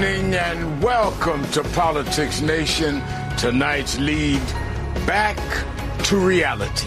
evening and welcome to Politics Nation. Tonight's lead, back to reality.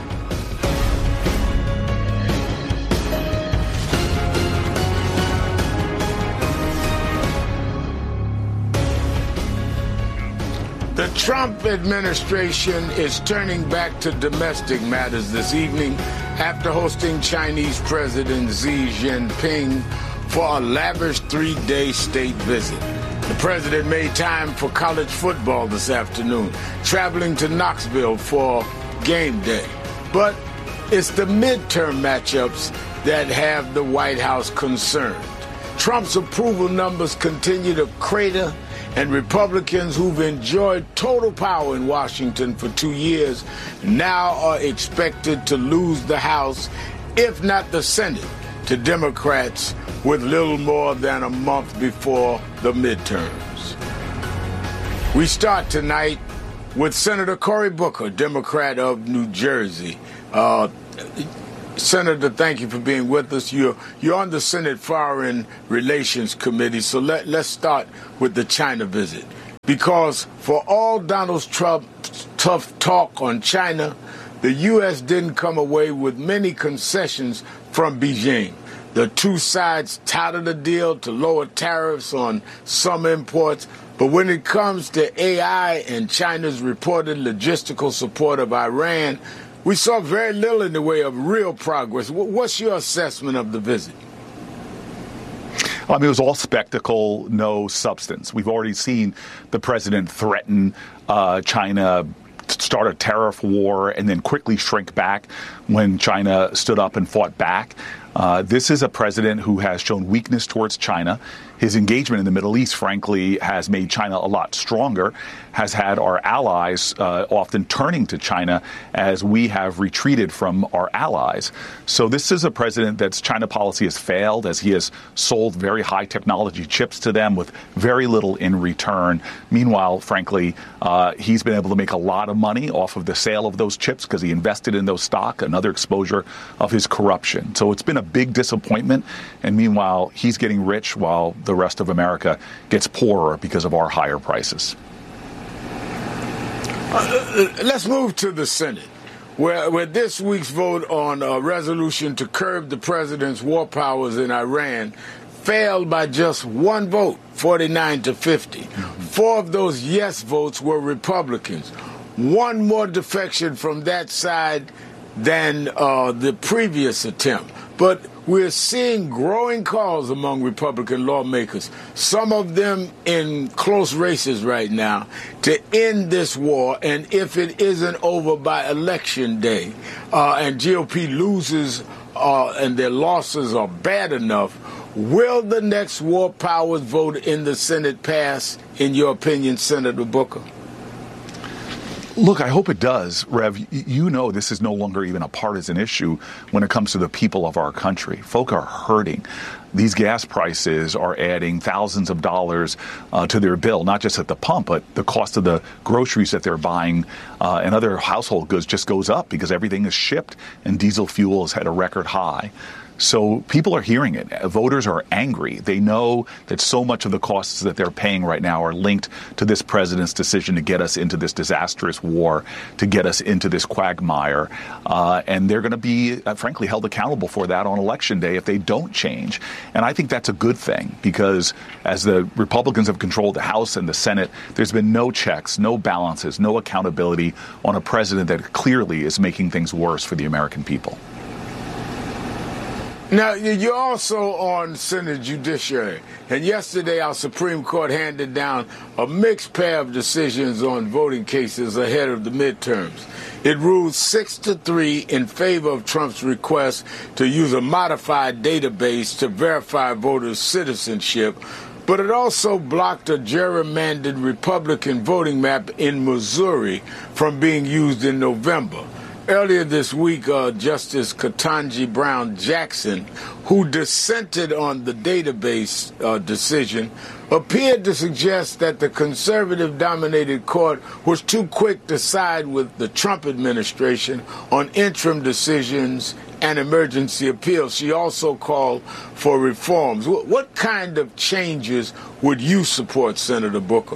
The Trump administration is turning back to domestic matters this evening after hosting Chinese President Xi Jinping for a lavish 3-day state visit. The president made time for college football this afternoon, traveling to Knoxville for game day. But it's the midterm matchups that have the White House concerned. Trump's approval numbers continue to crater, and Republicans who've enjoyed total power in Washington for 2 years now are expected to lose the House, if not the Senate, to Democrats with little more than a month before the midterms. We start tonight with Senator Cory Booker, Democrat of New Jersey. Senator, thank you for being with us. You're on the Senate Foreign Relations Committee, so let's start with the China visit. Because for all Donald Trump's tough talk on China, the U.S. didn't come away with many concessions from Beijing. The two sides touted a deal to lower tariffs on some imports, but when it comes to AI and China's reported logistical support of Iran, we saw very little in the way of real progress. What's your assessment of the visit? I mean, it was all spectacle, no substance. We've already seen the president threaten China, start a tariff war, and then quickly shrink back when China stood up and fought back. This is a president who has shown weakness towards China. His engagement in the Middle East, frankly, has made China a lot stronger, has had our allies often turning to China as we have retreated from our allies. So this is a president that's China policy has failed, as he has sold very high technology chips to them with very little in return. Meanwhile, frankly, he's been able to make a lot of money off of the sale of those chips because he invested in those stock, another exposure of his corruption. So it's been a big disappointment. And meanwhile, he's getting rich while the rest of America gets poorer because of our higher prices. Let's move to the Senate, where this week's vote on a resolution to curb the president's war powers in Iran failed by just one vote, 49 to 50. 4 of those yes votes were Republicans. One more defection from that side than the previous attempt. But we're seeing growing calls among Republican lawmakers, some of them in close races right now, to end this war. And if it isn't over by Election Day and GOP loses and their losses are bad enough, will the next war powers vote in the Senate pass, in your opinion, Senator Booker? Look, I hope it does, Rev. You know this is no longer even a partisan issue when it comes to the people of our country. Folk are hurting. These gas prices are adding thousands of dollars to their bill, not just at the pump, but the cost of the groceries that they're buying and other household goods just goes up because everything is shipped and diesel fuel has had a record high. So people are hearing it. Voters are angry. They know that so much of the costs that they're paying right now are linked to this president's decision to get us into this disastrous war, to get us into this quagmire. And they're going to be, frankly, held accountable for that on Election Day if they don't change. And I think that's a good thing because as the Republicans have controlled the House and the Senate, there's been no checks, no balances, no accountability on a president that clearly is making things worse for the American people. Now, you're also on Senate Judiciary, and yesterday our Supreme Court handed down a mixed pair of decisions on voting cases ahead of the midterms. It ruled 6-3 in favor of Trump's request to use a modified database to verify voters' citizenship, but it also blocked a gerrymandered Republican voting map in Missouri from being used in November. Earlier this week, Justice Ketanji Brown Jackson, who dissented on the database decision, appeared to suggest that the conservative-dominated court was too quick to side with the Trump administration on interim decisions an emergency appeal. She also called for reforms. What kind of changes would you support, Senator Booker?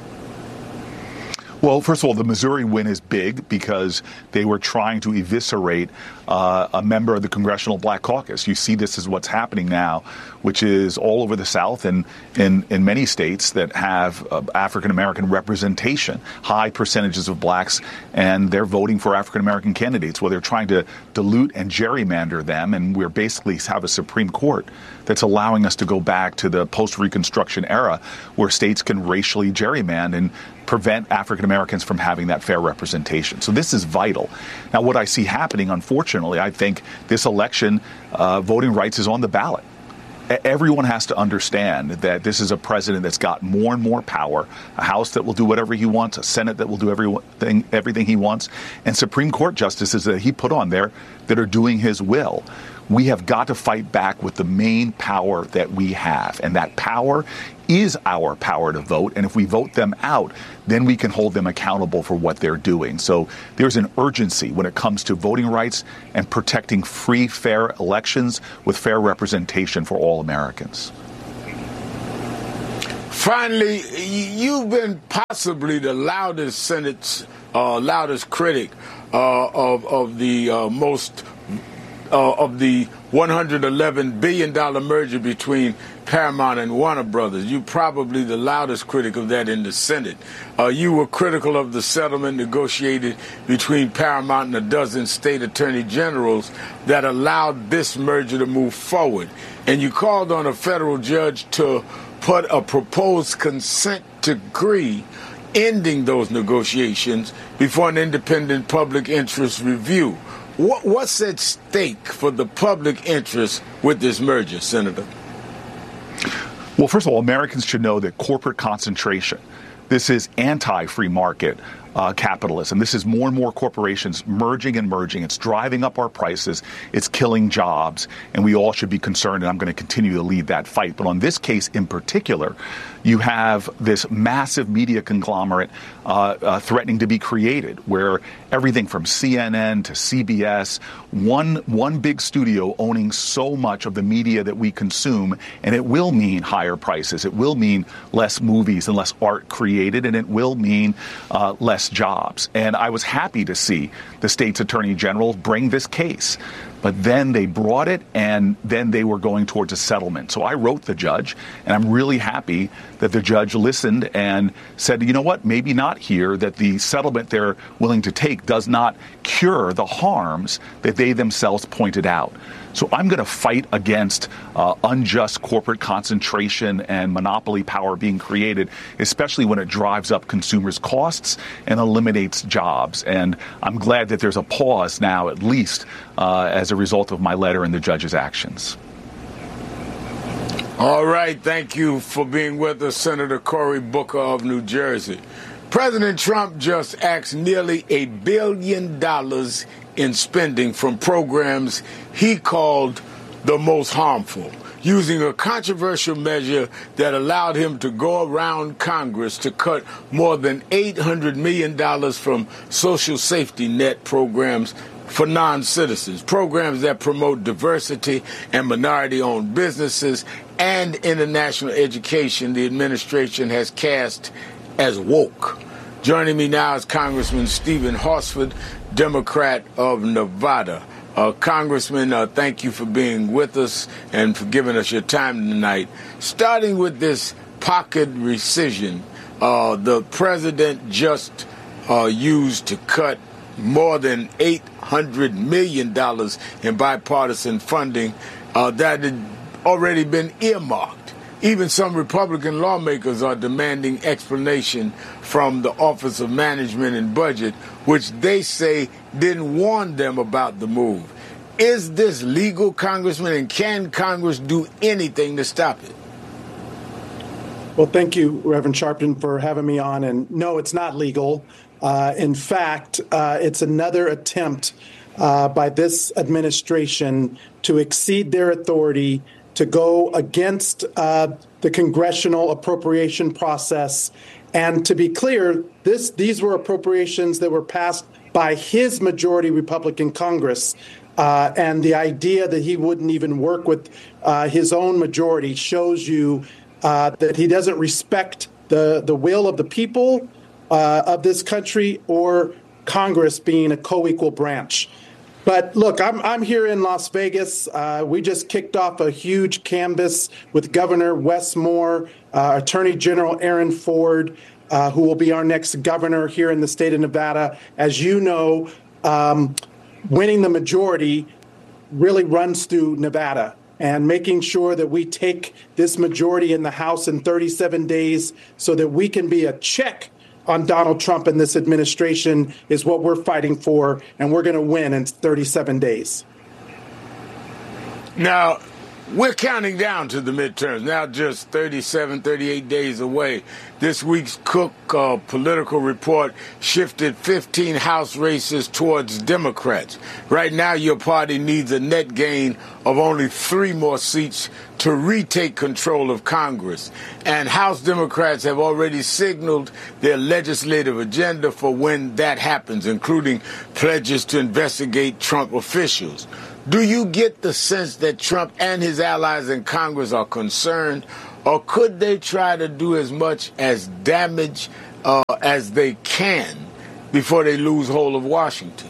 Well, first of all, the Missouri win is big because they were trying to eviscerate a member of the Congressional Black Caucus. You see this is what's happening now, which is all over the South and in many states that have African-American representation, high percentages of blacks, and they're voting for African-American candidates. Well, they're trying to dilute and gerrymander them, and we're basically have a Supreme Court that's allowing us to go back to the post-Reconstruction era where states can racially gerrymander and prevent African Americans from having that fair representation. So this is vital. Now, what I see happening, unfortunately, I think this election, voting rights is on the ballot. Everyone has to understand that this is a president that's got more and more power, a House that will do whatever he wants, a Senate that will do everything he wants, and Supreme Court justices that he put on there that are doing his will. We have got to fight back with the main power that we have, and that power is our power to vote. And if we vote them out, then we can hold them accountable for what they're doing. So there's an urgency when it comes to voting rights and protecting free, fair elections with fair representation for all Americans. Finally, you've been possibly the loudest loudest critic of the $111 billion merger between Paramount and Warner Brothers. You're probably the loudest critic of that in the Senate. You were critical of the settlement negotiated between Paramount and a dozen state attorney generals that allowed this merger to move forward. And you called on a federal judge to put a proposed consent decree ending those negotiations before an independent public interest review. What's at stake for the public interest with this merger, Senator? Well, first of all, Americans should know that corporate concentration, this is anti-free market capitalism. This is more and more corporations merging and merging. It's driving up our prices. It's killing jobs. And we all should be concerned, and I'm going to continue to lead that fight. But on this case in particular, you have this massive media conglomerate threatening to be created, where everything from CNN to CBS, one big studio owning so much of the media that we consume, and it will mean higher prices. It will mean less movies and less art created, and it will mean less jobs. And I was happy to see the state's attorney general bring this case. But then they brought it, and then they were going towards a settlement. So I wrote the judge, and I'm really happy that the judge listened and said, you know what, maybe not here, that the settlement they're willing to take does not cure the harms that they themselves pointed out. So I'm going to fight against unjust corporate concentration and monopoly power being created, especially when it drives up consumers' costs and eliminates jobs. And I'm glad that there's a pause now, at least, as a result of my letter and the judge's actions. All right. Thank you for being with us, Senator Cory Booker of New Jersey. President Trump just axed nearly $1 billion in spending from programs he called the most harmful, using a controversial measure that allowed him to go around Congress to cut more than $800 million from social safety net programs for non-citizens, programs that promote diversity and minority-owned businesses and international education the administration has cast as woke. Joining me now is Congressman Stephen Horsford, Democrat of Nevada. Congressman, thank you for being with us and for giving us your time tonight. Starting with this pocket rescission, the president just used to cut more than $800 million in bipartisan funding that had already been earmarked. Even some Republican lawmakers are demanding explanation from the Office of Management and Budget, which they say didn't warn them about the move. Is this legal, Congressman, and can Congress do anything to stop it? Well, thank you, Reverend Sharpton, for having me on. And no, it's not legal. In fact, it's another attempt by this administration to exceed their authority, to go against the congressional appropriation process. And to be clear, these were appropriations that were passed by his majority Republican Congress. And the idea that he wouldn't even work with his own majority shows you that he doesn't respect the will of the people of this country or Congress being a co-equal branch. But look, I'm here in Las Vegas. We just kicked off a huge canvass with Governor Wes Moore, Attorney General Aaron Ford, who will be our next governor here in the state of Nevada. As you know, winning the majority really runs through Nevada, and making sure that we take this majority in the House in 37 days so that we can be a check on Donald Trump and this administration is what we're fighting for, and we're going to win in 37 days. Now, we're counting down to the midterms, now just 37, 38 days away. This week's Cook political report shifted 15 House races towards Democrats. Right now, your party needs a net gain of only 3 more seats to retake control of Congress. And House Democrats have already signaled their legislative agenda for when that happens, including pledges to investigate Trump officials. Do you get the sense that Trump and his allies in Congress are concerned, or could they try to do as much as damage as they can before they lose hold of Washington?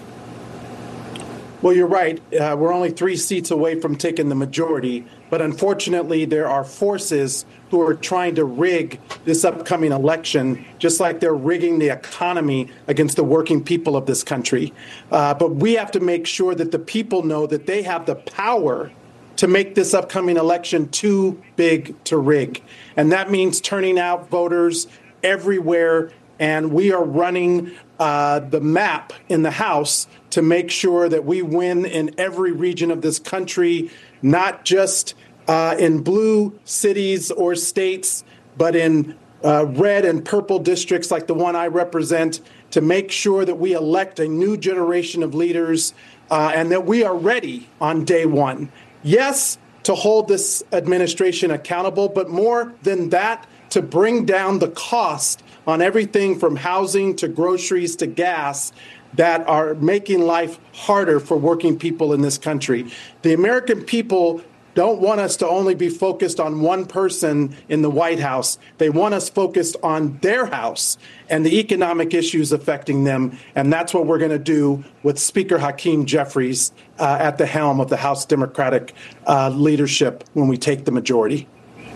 Well, you're right. We're only 3 seats away from taking the majority. But unfortunately, there are forces who are trying to rig this upcoming election, just like they're rigging the economy against the working people of this country. But we have to make sure that the people know that they have the power to make this upcoming election too big to rig. And that means turning out voters everywhere. And we are running the map in the House to make sure that we win in every region of this country, not just in blue cities or states, but in red and purple districts like the one I represent, to make sure that we elect a new generation of leaders and that we are ready on day one. Yes, to hold this administration accountable, but more than that, to bring down the cost on everything from housing to groceries to gas that are making life harder for working people in this country. The American people don't want us to only be focused on one person in the White House. They want us focused on their house and the economic issues affecting them. And that's what we're going to do with Speaker Hakeem Jeffries at the helm of the House Democratic leadership when we take the majority.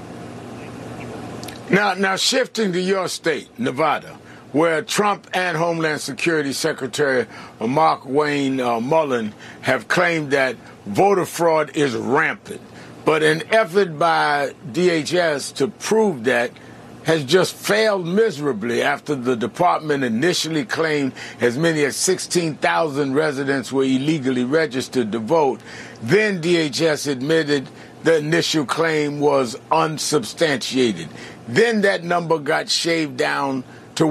Now shifting to your state, Nevada, where Trump and Homeland Security Secretary Markwayne Mullin have claimed that voter fraud is rampant. But an effort by DHS to prove that has just failed miserably after the department initially claimed as many as 16,000 residents were illegally registered to vote. Then DHS admitted the initial claim was unsubstantiated. Then that number got shaved down to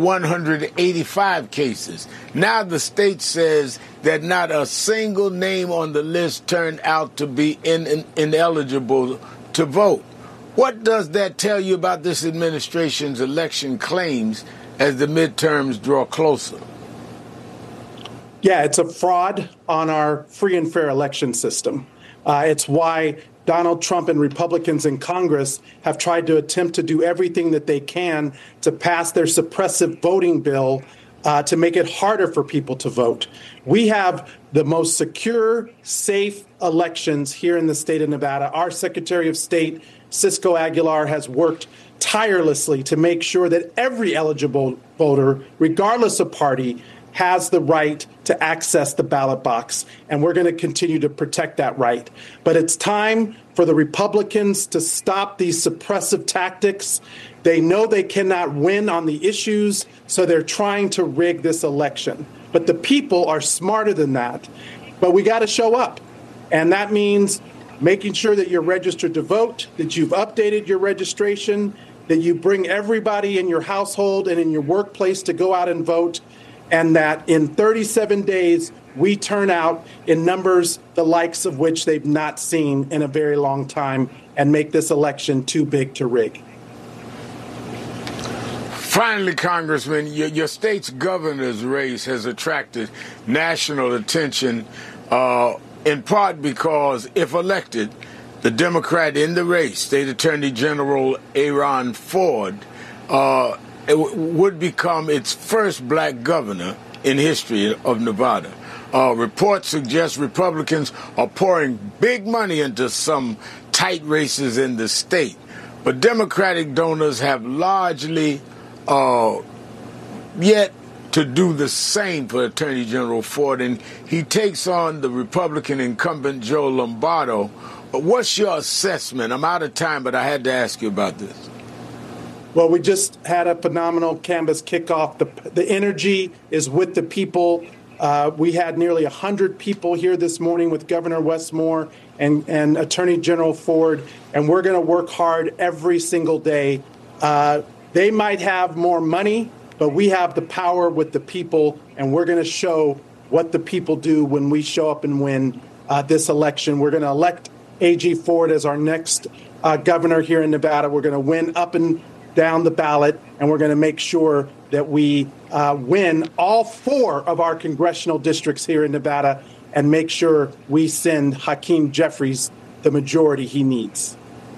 185 cases. Now the state says that not a single name on the list turned out to be ineligible to vote. What does that tell you about this administration's election claims as the midterms draw closer? Yeah, it's a fraud on our free and fair election system. It's why Donald Trump and Republicans in Congress have tried to attempt to do everything that they can to pass their suppressive voting bill to make it harder for people to vote. We have the most secure, safe elections here in the state of Nevada. Our Secretary of State, Cisco Aguilar, has worked tirelessly to make sure that every eligible voter, regardless of party, has the right to access the ballot box, and we're going to continue to protect that right. But it's time for the Republicans to stop these suppressive tactics. They know they cannot win on the issues, so they're trying to rig this election. But the people are smarter than that. But we got to show up, and that means making sure that you're registered to vote, that you've updated your registration, that you bring everybody in your household and in your workplace to go out and vote, and that in 37 days, we turn out in numbers the likes of which they've not seen in a very long time and make this election too big to rig. Finally, Congressman, your state's governor's race has attracted national attention in part because, if elected, the Democrat in the race, State Attorney General Aaron Ford, would become its first black governor in history of Nevada. Reports suggest Republicans are pouring big money into some tight races in the state, but Democratic donors have largely yet to do the same for Attorney General Ford, and he takes on the Republican incumbent Joe Lombardo. What's your assessment? I'm out of time, but I had to ask you about this. Well, we just had a phenomenal canvas kickoff. The energy is with the people. We had nearly 100 people here this morning with Governor Westmore and Attorney General Ford, and we're going to work hard every single day. They might have more money, but we have the power with the people, and we're going to show what the people do when we show up and win this election. We're going to elect A.G. Ford as our next governor here in Nevada. We're going to win up and down the ballot, and we're going to make sure that we win all 4 of our congressional districts here in Nevada and make sure we send Hakeem Jeffries the majority he needs.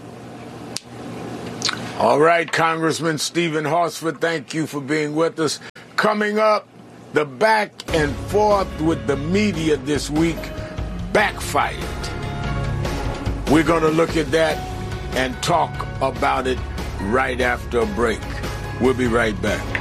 All right, Congressman Stephen Horsford, thank you for being with us. Coming up, the back and forth with the media this week backfired. We're going to look at that and talk about it right after a break. We'll be right back.